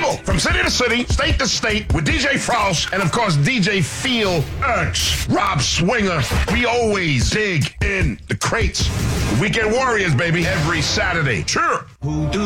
travel from city to city, state to state with DJ Frost and, of course, DJ Feel Urch, Rob Swinger. We always dig in the crates. Weekend Warriors, baby, every Saturday. Sure.